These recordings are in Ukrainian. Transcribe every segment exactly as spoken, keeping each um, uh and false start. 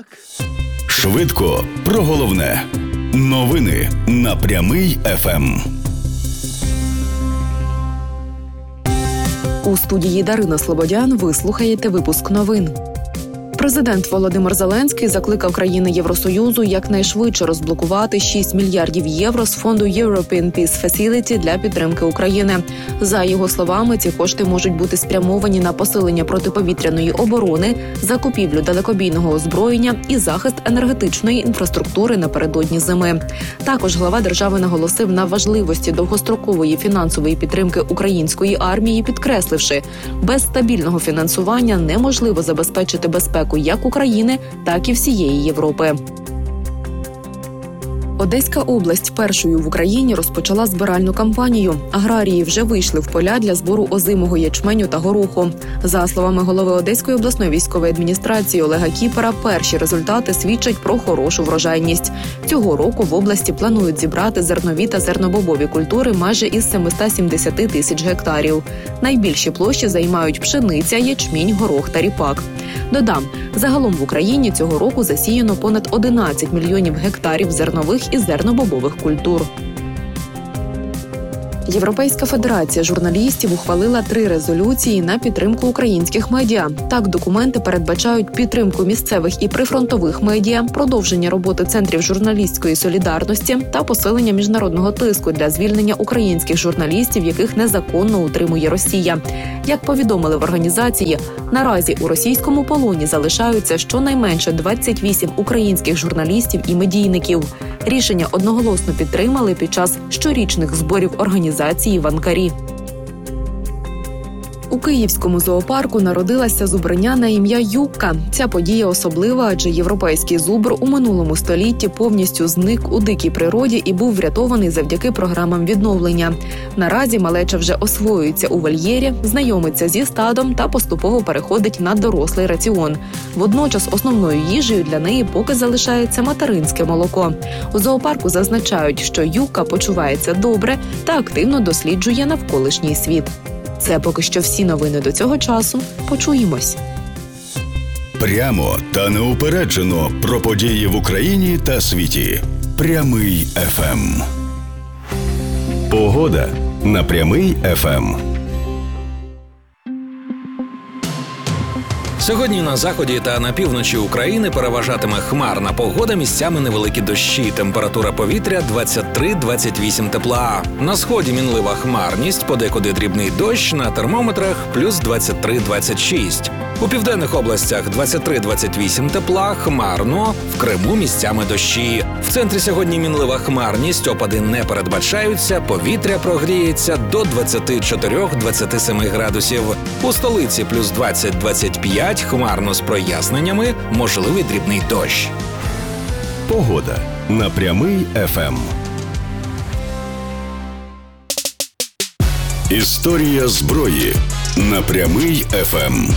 так. Швидко про головне. Новини на Прямий еф ем. У студії Дарина Слободян ви слухаєте випуск новин. Президент Володимир Зеленський закликав країни Євросоюзу якнайшвидше розблокувати шість мільярдів євро з фонду European Peace Facility для підтримки України. За його словами, ці кошти можуть бути спрямовані на посилення протиповітряної оборони, закупівлю далекобійного озброєння і захист енергетичної інфраструктури напередодні зими. Також глава держави наголосив на важливості довгострокової фінансової підтримки української армії, підкресливши, без стабільного фінансування неможливо забезпечити безпеку як України, так і всієї Європи. Одеська область першою в Україні розпочала збиральну кампанію. Аграрії вже вийшли в поля для збору озимого ячменю та гороху. За словами голови Одеської обласної військової адміністрації Олега Кіпера, перші результати свідчать про хорошу врожайність. Цього року в області планують зібрати зернові та зернобобові культури майже із сімсот сімдесят тисяч гектарів. Найбільші площі займають пшениця, ячмінь, горох та ріпак. Додам, загалом в Україні цього року засіяно понад одинадцять мільйонів гектарів зернових і зернобобових культур. Європейська федерація журналістів ухвалила три резолюції на підтримку українських медіа. Так, документи передбачають підтримку місцевих і прифронтових медіа, продовження роботи центрів журналістської солідарності та посилення міжнародного тиску для звільнення українських журналістів, яких незаконно утримує Росія. Як повідомили в організації, наразі у російському полоні залишаються щонайменше двадцять вісім українських журналістів і медійників. Рішення одноголосно підтримали під час щорічних зборів організації в Анкарі. У Київському зоопарку народилася зубриня на ім'я Юкка. Ця подія особлива, адже європейський зубр у минулому столітті повністю зник у дикій природі і був врятований завдяки програмам відновлення. Наразі малеча вже освоюється у вольєрі, знайомиться зі стадом та поступово переходить на дорослий раціон. Водночас основною їжею для неї поки залишається материнське молоко. У зоопарку зазначають, що Юкка почувається добре та активно досліджує навколишній світ. Це поки що всі новини до цього часу. Почуємось. Прямо та неупереджено про події в Україні та світі. Прямий еф ем. Погода на Прямий еф ем. Сьогодні на заході та на півночі України переважатиме хмарна погода, місцями невеликі дощі. Температура повітря двадцять три - двадцять вісім тепла. На сході мінлива хмарність, подекуди дрібний дощ, на термометрах плюс двадцять три - двадцять шість. У південних областях двадцять три - двадцять вісім тепла, хмарно, в Криму місцями дощі. В центрі сьогодні мінлива хмарність, опади не передбачаються, повітря прогріється до двадцять чотири - двадцять сім градусів. У столиці плюс двадцять - двадцять п'ять, хмарно з проясненнями, можливий дрібний дощ. Погода на Прямий еф ем. Історія зброї на Прямий еф ем.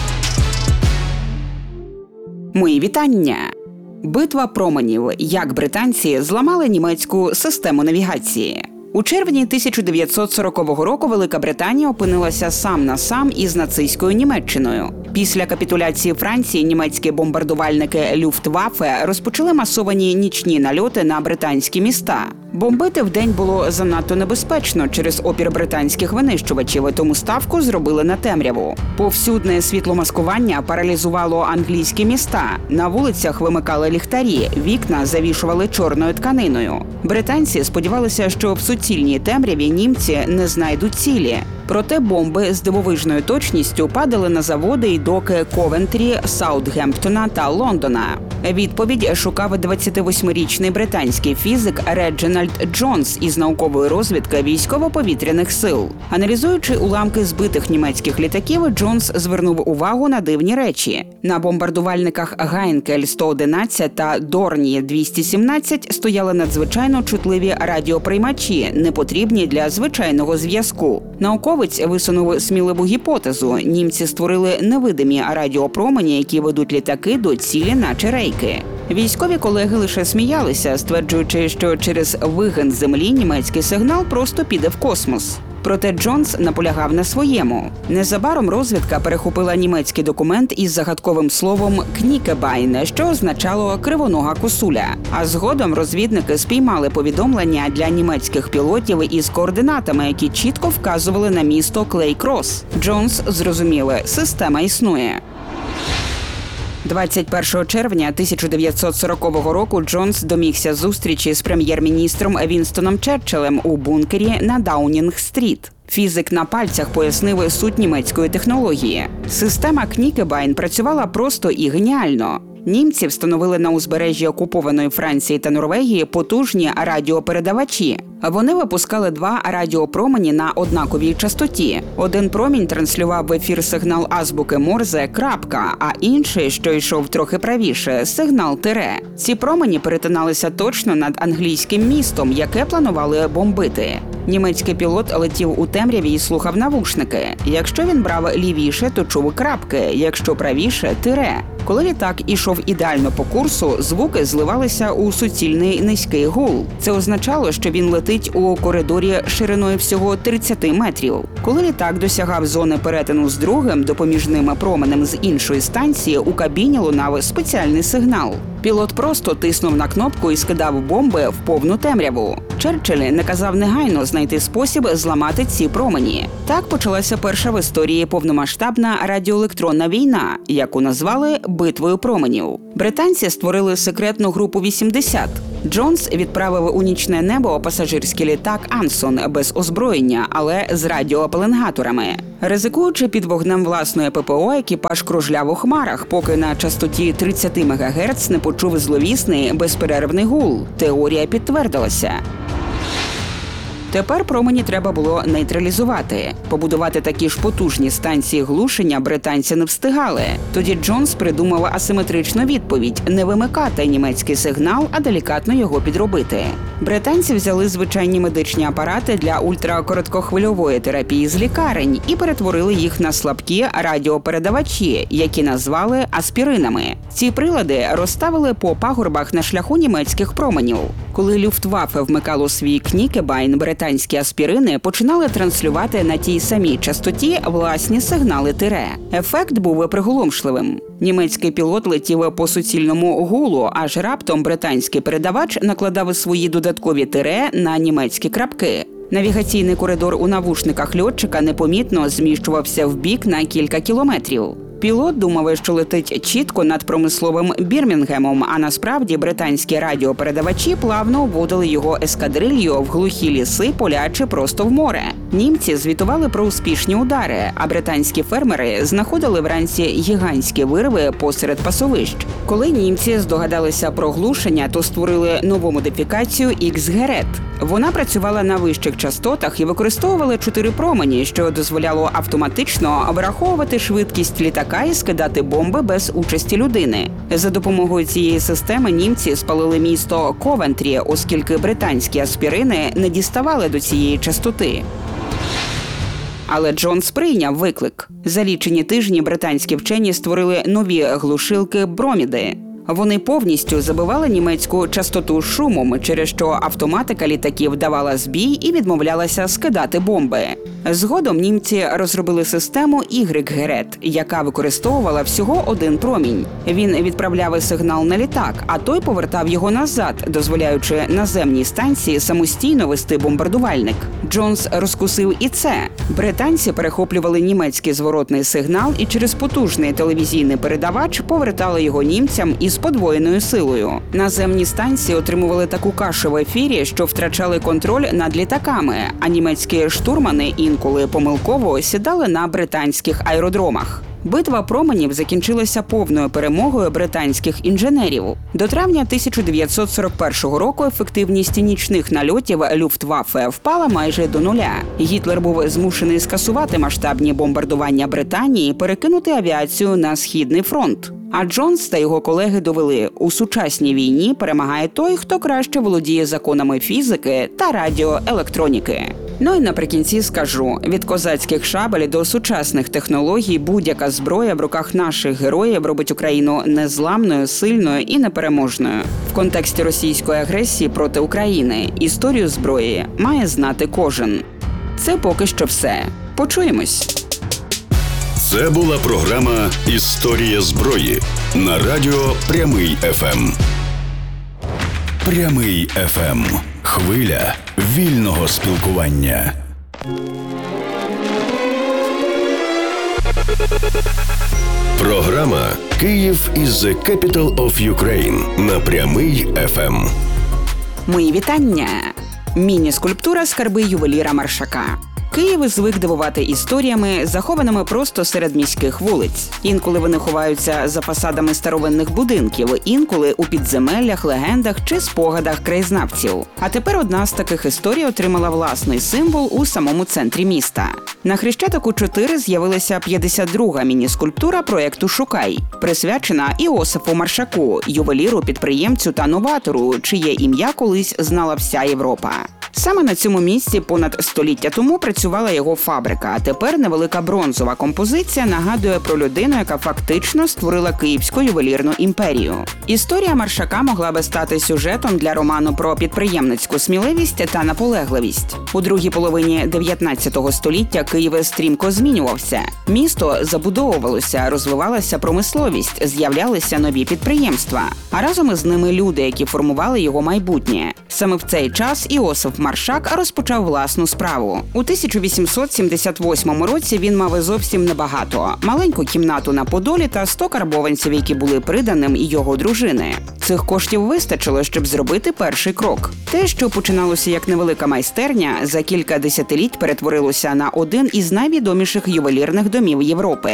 Мої вітання! Битва променів. Як британці зламали німецьку систему навігації. У червні тисяча дев'ятсот сорокового року Велика Британія опинилася сам на сам із нацистською Німеччиною. Після капітуляції Франції німецькі бомбардувальники Люфтваффе розпочали масовані нічні нальоти на британські міста. Бомбити вдень було занадто небезпечно через опір британських винищувачів, тому ставку зробили на темряву. Повсюдне світломаскування паралізувало англійські міста. На вулицях вимикали ліхтарі, вікна завішували чорною тканиною. Британці сподівалися, що в суцільній темряві німці не знайдуть цілі. Проте бомби з дивовижною точністю падали на заводи і доки Ковентрі, Саутгемптона та Лондона. Відповідь шукав двадцятивосьмирічний британський фізик Реджинальд Джонс із наукової розвідки військово-повітряних сил. Аналізуючи уламки збитих німецьких літаків, Джонс звернув увагу на дивні речі. На бомбардувальниках Гайнкель сто одинадцять та Дорніє двісті сімнадцять стояли надзвичайно чутливі радіоприймачі, непотрібні для звичайного зв'язку. Науковець висунув сміливу гіпотезу. Німці створили невидимі радіопромені, які ведуть літаки до цілі наче рейки. Військові колеги лише сміялися, стверджуючи, що через вигин землі німецький сигнал просто піде в космос. Проте Джонс наполягав на своєму. Незабаром розвідка перехопила німецький документ із загадковим словом «кнікебайн», що означало «кривонога косуля». А згодом розвідники спіймали повідомлення для німецьких пілотів із координатами, які чітко вказували на місто Клей-Крос. Джонс зрозуміли – система існує. двадцять першого червня тисяча дев'ятсот сорокового року Джонс домігся зустрічі з прем'єр-міністром Вінстоном Черчиллем у бункері на Даунінг-стріт. Фізик на пальцях пояснив суть німецької технології. Система Кнікебайн працювала просто і геніально. Німці встановили на узбережжі окупованої Франції та Норвегії потужні радіопередавачі. Вони випускали два радіопромені на однаковій частоті. Один промінь транслював в ефір сигнал азбуки Морзе «крапка», а інший, що йшов трохи правіше, сигнал «тире». Ці промені перетиналися точно над англійським містом, яке планували бомбити. Німецький пілот летів у темряві і слухав навушники. Якщо він брав лівіше, то чув крапки, якщо правіше – тире. Коли літак ішов ідеально по курсу, звуки зливалися у суцільний низький гул. Це означало, що він летить у коридорі шириною всього тридцять метрів. Коли літак досягав зони перетину з другим допоміжним променем з іншої станції, у кабіні лунав спеціальний сигнал. Пілот просто тиснув на кнопку і скидав бомби в повну темряву. Черчилль наказав негайно знайти спосіб зламати ці промені. Так почалася перша в історії повномасштабна радіоелектронна війна, яку назвали «битвою променів». Британці створили секретну групу вісімдесят. Джонс відправив у нічне небо пасажирський літак «Ансон» без озброєння, але з радіопеленгаторами. Ризикуючи під вогнем власної ППО, екіпаж кружляв у хмарах, поки на частоті тридцять мегагерц не почув зловісний безперервний гул. Теорія підтвердилася. Тепер промені треба було нейтралізувати. Побудувати такі ж потужні станції глушення британці не встигали. Тоді Джонс придумав асиметричну відповідь – не вимикати німецький сигнал, а делікатно його підробити. Британці взяли звичайні медичні апарати для ультракороткохвильової терапії з лікарень і перетворили їх на слабкі радіопередавачі, які назвали аспіринами. Ці прилади розставили по пагорбах на шляху німецьких променів. Коли Люфтваффе вмикало свій Кнікебайн, британські аспірини починали транслювати на тій самій частоті власні сигнали тире. Ефект був приголомшливим. Німецький пілот летів по суцільному гулу, аж раптом британський передавач накладав свої додаткові тире на німецькі крапки. Навігаційний коридор у навушниках льотчика непомітно зміщувався вбік на кілька кілометрів. Пілот думав, що летить чітко над промисловим Бірмінгемом, а насправді британські радіопередавачі плавно вводили його ескадрилью в глухі ліси, поля чи просто в море. Німці звітували про успішні удари, а британські фермери знаходили вранці гігантські вирви посеред пасовищ. Коли німці здогадалися про глушення, то створили нову модифікацію ікс герет. Вона працювала на вищих частотах і використовували чотири промені, що дозволяло автоматично враховувати швидкість літака і скидати бомби без участі людини. За допомогою цієї системи німці спалили місто Ковентрі, оскільки британські аспірини не діставали до цієї частоти. Але Джонс прийняв виклик. За лічені тижні британські вчені створили нові глушилки «Броміди». Вони повністю забивали німецьку частоту шумом, через що автоматика літаків давала збій і відмовлялася скидати бомби. Згодом німці розробили систему ікс герет, яка використовувала всього один промінь. Він відправляв сигнал на літак, а той повертав його назад, дозволяючи наземній станції самостійно вести бомбардувальник. Джонс розкусив і це. Британці перехоплювали німецький зворотний сигнал і через потужний телевізійний передавач повертали його німцям із подвоєною силою. Наземні станції отримували таку кашу в ефірі, що втрачали контроль над літаками, а німецькі штурмани інколи помилково сідали на британських аеродромах. Битва променів закінчилася повною перемогою британських інженерів. До травня тисяча дев'ятсот сорок першого року ефективність нічних нальотів Люфтваффе впала майже до нуля. Гітлер був змушений скасувати масштабні бомбардування Британії і перекинути авіацію на Східний фронт. А Джонс та його колеги довели, у сучасній війні перемагає той, хто краще володіє законами фізики та радіоелектроніки. Ну і наприкінці скажу, від козацьких шабель до сучасних технологій будь-яка зброя в руках наших героїв робить Україну незламною, сильною і непереможною. В контексті російської агресії проти України історію зброї має знати кожен. Це поки що все. Почуємось. Це була програма «Історія зброї» на радіо Прямий еф ем. Прямий еф ем. Хвиля вільного спілкування. Програма «Київ is the capital of Ukraine» на Прямий еф ем. Мої вітання! Міні-скульптура «Скарби ювеліра Маршака». Київ звик дивувати історіями, захованими просто серед міських вулиць. Інколи вони ховаються за фасадами старовинних будинків, інколи у підземеллях, легендах чи спогадах краєзнавців. А тепер одна з таких історій отримала власний символ у самому центрі міста. На Хрещатику чотири з'явилася п'ятдесят друга міні-скульптура проєкту «Шукай», присвячена Іосифу Маршаку, ювеліру-підприємцю та новатору, чиє ім'я колись знала вся Європа. Саме на цьому місці понад століття тому працювала його фабрика, а тепер невелика бронзова композиція нагадує про людину, яка фактично створила київську ювелірну імперію. Історія Маршака могла би стати сюжетом для роману про підприємницьку сміливість та наполегливість. У другій половині дев'ятнадцятого століття Київ стрімко змінювався. Місто забудовувалося, розвивалася промисловість, з'являлися нові підприємства, а разом із ними люди, які формували його майбутнє. Саме в цей час Іосиф Маршак розпочав власну справу. У тисяча вісімсот сімдесят восьмому році він мав зовсім небагато – маленьку кімнату на Подолі та сто карбованців, які були приданим і його дружини. Цих коштів вистачило, щоб зробити перший крок. Те, що починалося як невелика майстерня, за кілька десятиліть перетворилося на один із найвідоміших ювелірних домів Європи.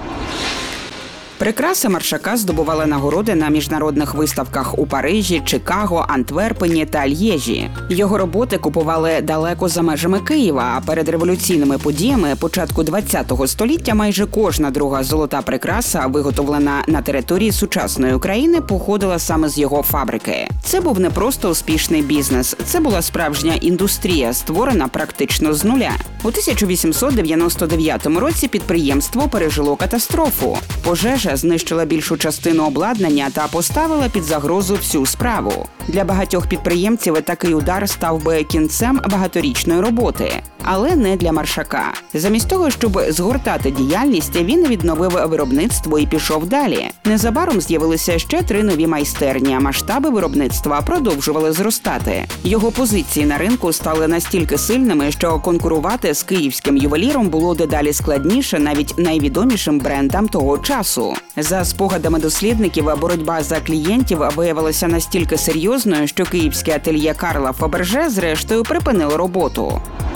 Прикраси Маршака здобували нагороди на міжнародних виставках у Парижі, Чикаго, Антверпені та Льєжі. Його роботи купували далеко за межами Києва, а перед революційними подіями початку ХХ століття майже кожна друга золота прикраса, виготовлена на території сучасної України, походила саме з його фабрики. Це був не просто успішний бізнес, це була справжня індустрія, створена практично з нуля. У тисяча вісімсот дев'яносто дев'ятому році підприємство пережило катастрофу. Пожежа знищила більшу частину обладнання та поставила під загрозу всю справу. Для багатьох підприємців такий удар став би кінцем багаторічної роботи. Але не для Маршака. Замість того, щоб згортати діяльність, він відновив виробництво і пішов далі. Незабаром з'явилися ще три нові майстерні, а масштаби виробництва продовжували зростати. Його позиції на ринку стали настільки сильними, що конкурувати з київським ювеліром було дедалі складніше навіть найвідомішим брендам того часу. За спогадами дослідників, боротьба за клієнтів виявилася настільки серйозною, що київське ательє Карла Фаберже зрештою припинило роботу.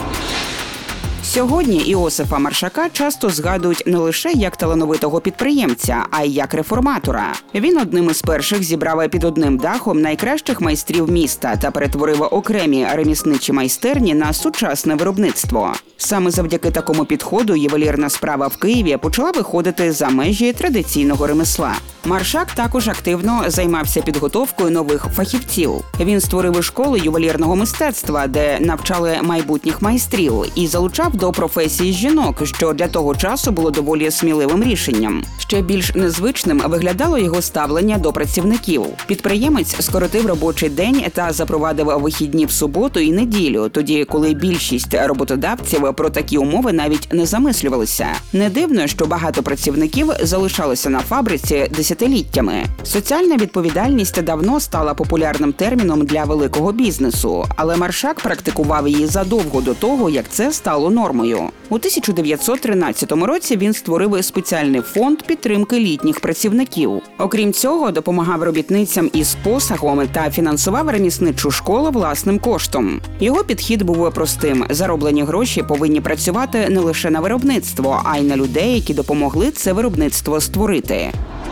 Сьогодні Іосифа Маршака часто згадують не лише як талановитого підприємця, а й як реформатора. Він одним із перших зібрав під одним дахом найкращих майстрів міста та перетворив окремі ремісничі майстерні на сучасне виробництво. Саме завдяки такому підходу ювелірна справа в Києві почала виходити за межі традиційного ремесла. Маршак також активно займався підготовкою нових фахівців. Він створив школи ювелірного мистецтва, де навчали майбутніх майстрів, і залучав до професії жінок, що для того часу було доволі сміливим рішенням. Ще більш незвичним виглядало його ставлення до працівників. Підприємець скоротив робочий день та запровадив вихідні в суботу і неділю, тоді, коли більшість роботодавців про такі умови навіть не замислювалися. Не дивно, що багато працівників залишалися на фабриці десятиліттями. Соціальна відповідальність давно стала популярним терміном для великого бізнесу, але Маршак практикував її задовго до того, як це стало нормою. У тисяча дев'ятсот тринадцятому році він створив спеціальний фонд підтримки літніх працівників. Окрім цього, допомагав робітницям із посагом та фінансував ремісничу школу власним коштом. Його підхід був простим – зароблені гроші повинні працювати не лише на виробництво, а й на людей, які допомогли це виробництво створити.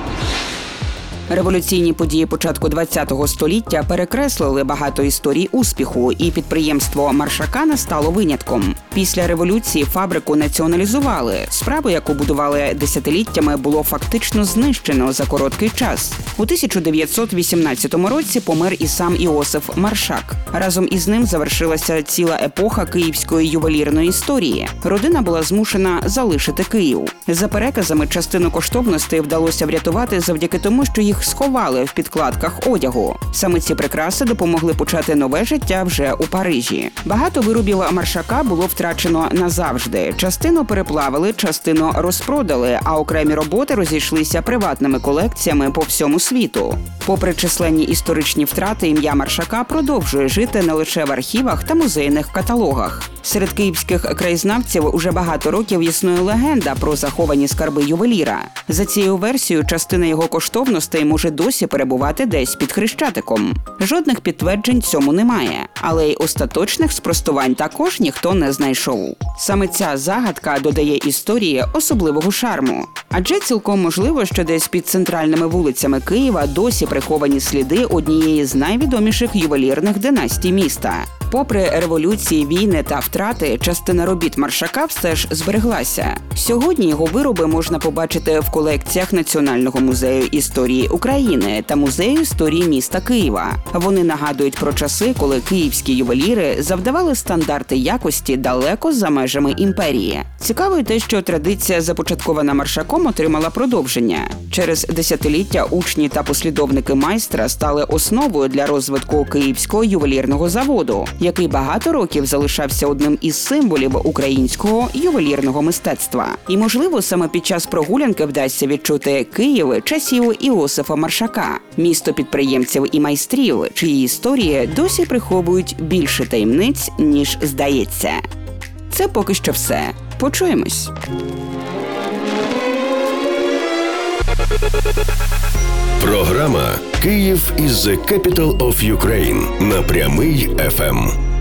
Революційні події початку ХХ століття перекреслили багато історій успіху, і підприємство Маршака не стало винятком. Після революції фабрику націоналізували. Справу, яку будували десятиліттями, було фактично знищено за короткий час. У тисяча дев'ятсот вісімнадцятому році помер і сам Іосиф Маршак. Разом із ним завершилася ціла епоха київської ювелірної історії. Родина була змушена залишити Київ. За переказами, частину коштовностей вдалося врятувати завдяки тому, що їх їх сховали в підкладках одягу. Саме ці прикраси допомогли почати нове життя вже у Парижі. Багато виробів Маршака було втрачено назавжди. Частину переплавили, частину розпродали, а окремі роботи розійшлися приватними колекціями по всьому світу. Попри численні історичні втрати, ім'я Маршака продовжує жити не лише в архівах та музейних каталогах. Серед київських краєзнавців уже багато років існує легенда про заховані скарби ювеліра. За цією версією, частина його коштовностей може досі перебувати десь під Хрещатиком. Жодних підтверджень цьому немає, але й остаточних спростувань також ніхто не знайшов. Саме ця загадка додає історії особливого шарму. Адже цілком можливо, що десь під центральними вулицями Києва досі приховані сліди однієї з найвідоміших ювелірних династій міста. Попри революції, війни та втрати, частина робіт Маршака все ж збереглася. Сьогодні його вироби можна побачити в колекціях Національного музею історії України та Музею історії міста Києва. Вони нагадують про часи, коли київські ювеліри завдавали стандарти якості далеко за межами імперії. Цікаво й те, що традиція, започаткована Маршаком, отримала продовження. Через десятиліття учні та послідовники майстра стали основою для розвитку Київського ювелірного заводу, який багато років залишався одним із символів українського ювелірного мистецтва. І, можливо, саме під час прогулянки вдасться відчути Київ часів Іосифа Маршака, місто підприємців і майстрів, чиї історії досі приховують більше таємниць, ніж здається. Це поки що все. Почуємось. Програма «Київ is the capital of Ukraine» на Прямий еф ем.